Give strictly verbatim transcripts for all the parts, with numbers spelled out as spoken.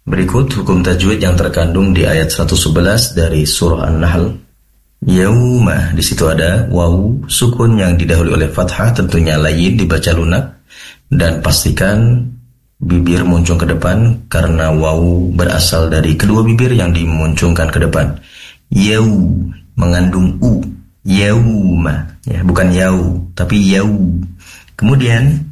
Berikut hukum tajwid yang terkandung di ayat seratus sebelas dari surah An-Nahl. Yauma, di situ ada wawu sukun yang didahului oleh fathah, tentunya layin dibaca lunak, dan pastikan bibir muncung ke depan karena wawu berasal dari kedua bibir yang dimuncungkan ke depan. Yau mengandung u, yauma, ya, bukan yau tapi yau. Kemudian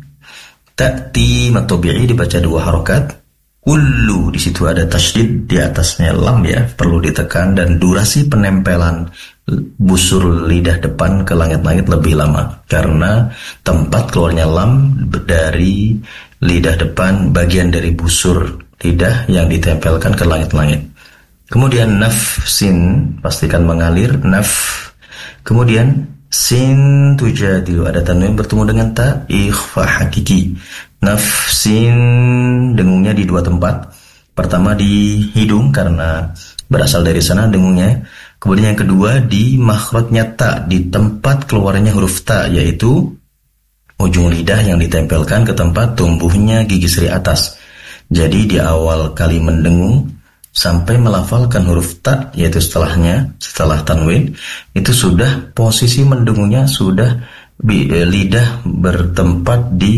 ta'ti matobi'i dibaca dua harokat. Kullu, di situ ada tasydid di atasnya lam, ya, perlu ditekan, dan durasi penempelan busur lidah depan ke langit-langit lebih lama karena tempat keluarnya lam dari lidah depan, bagian dari busur lidah yang ditempelkan ke langit-langit. Kemudian nafsin, pastikan mengalir, naf. Kemudian sin tujadilu, ada tanwin bertemu dengan ta, ikhfa hakiki. Nafsin, dengungnya di dua tempat. Pertama di hidung karena berasal dari sana dengungnya. Kemudian yang kedua di makhrajnya ta, di tempat keluarnya huruf ta, yaitu ujung lidah yang ditempelkan ke tempat tumbuhnya gigi seri atas. Jadi di awal kali mendengung sampai melafalkan huruf ta, yaitu setelahnya, setelah tanwin, itu sudah posisi mendengungnya sudah bi, eh, lidah bertempat di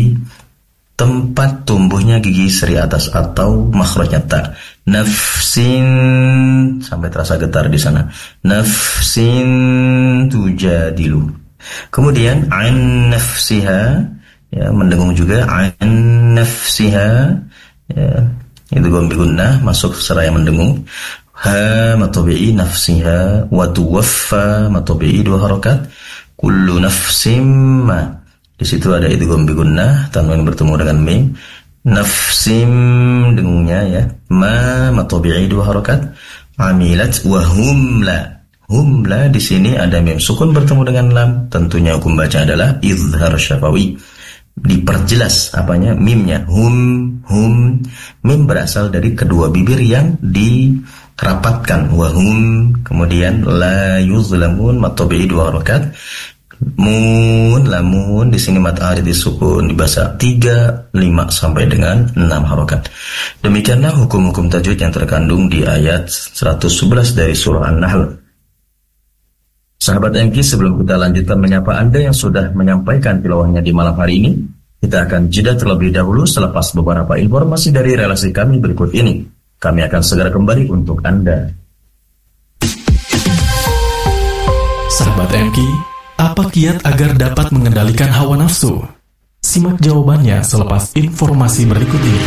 tempat tumbuhnya gigi seri atas atau makhrajnya ta. Nafsin, sampai terasa getar di sana. Nafsin tujadilu. Kemudian an nafsiha, ya, mendengung juga an nafsiha, ya, itu gombi gunnah masuk seraya mendengung. Ha matobi'i nafsiha wa tuwaffa matobi'i dua harokat. Kullu nafsim ma, di situ ada idgham bi gunnah, tanwin bertemu dengan mim. Nafsim, dengungnya, ya, ma matobi'i dua harokat. Amilat wa humla. Humla di sini ada mim sukun bertemu dengan lam, tentunya hukum baca adalah izhar syafawi. Diperjelas apanya, mimnya. Hum, hum, mim berasal dari kedua bibir yang dirapatkan. Wa hum, kemudian la yuzlamun matobi'i dua harokat. Mun, lamun di sini mat arid disukun, dibaca tiga, lima sampai dengan enam harokat. Demikianlah hukum-hukum tajwid yang terkandung di ayat seratus sebelas dari surah An-Nahl. Sahabat M Q, sebelum kita lanjutkan menyapa Anda yang sudah menyampaikan tilawahnya di malam hari ini, kita akan jeda terlebih dahulu selepas beberapa informasi dari relasi kami berikut ini. Kami akan segera kembali untuk Anda. Sahabat M Q, apa kiat agar dapat mengendalikan hawa nafsu? Simak jawabannya selepas informasi berikut ini.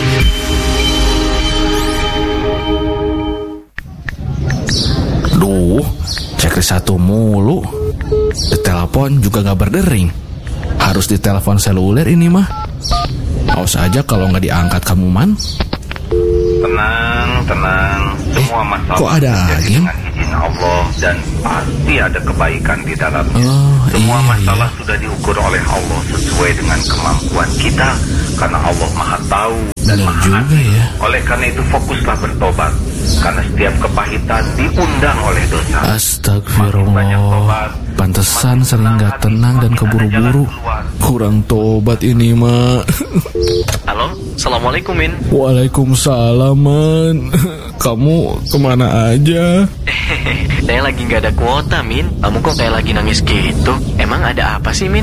Duh, cek satu mulu. Di telepon juga gak berdering. Harus di telepon seluler ini mah. Awas aja kalau gak diangkat kamu, Man. Tenang, tenang. Semua masalah kok ada angin? dengan izin Allah dan pasti ada kebaikan di dalamnya. Oh, Semua iya, masalah iya. sudah diukur oleh Allah sesuai dengan kemampuan kita, karena Allah Maha Tahu dan Benar Maha juga Adil. ya. Oleh karena itu fokuslah bertobat, karena setiap kepahitan diundang oleh dosa. Astagfirullah. Pantesan sering gak tenang dan keburu-buru. Kurang tobat ini mah. Halo, Assalamualaikum, Min. Waalaikumsalam, Man. Kamu kemana aja? Saya lagi gak ada kuota, Min. Kamu kok kayak lagi nangis gitu? Emang ada apa sih, Min?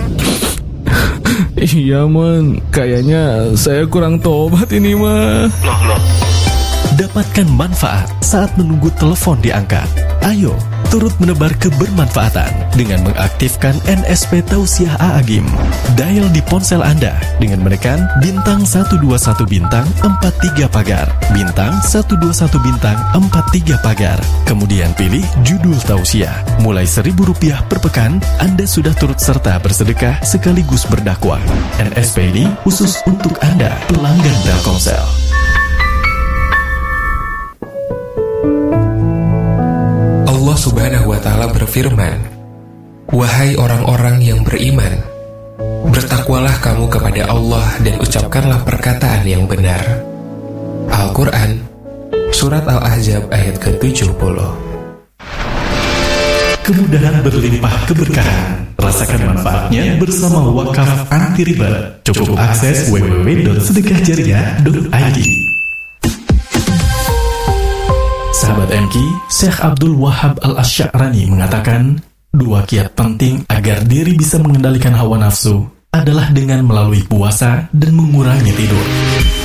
Iya, Man. Kayaknya saya kurang tobat ini mah. Loh, loh. Dapatkan manfaat saat menunggu telepon diangkat. Ayo, turut menebar kebermanfaatan dengan mengaktifkan N S P Tausiah A A G I M. Dial di ponsel Anda dengan menekan bintang satu dua satu bintang empat tiga pagar, bintang satu dua satu bintang empat tiga pagar. Kemudian pilih judul Tausiah. Mulai seribu rupiah per pekan, Anda sudah turut serta bersedekah sekaligus berdakwah. N S P ini khusus untuk Anda, pelanggan Telkomsel. Allah Subhanahu wa Ta'ala berfirman, "Wahai orang-orang yang beriman, bertakwalah kamu kepada Allah dan ucapkanlah perkataan yang benar." Al-Quran, Surat Al-Ahzab ayat ke tujuh puluh. Kemudahan berlimpah keberkahan. Rasakan manfaatnya bersama Wakaf Anti Riba. Cukup akses w w w titik sedekah jariah titik i d. Sahabat M K, Syekh Abdul Wahab Al-Asy'arani mengatakan, dua kiat penting agar diri bisa mengendalikan hawa nafsu adalah dengan melalui puasa dan mengurangi tidur.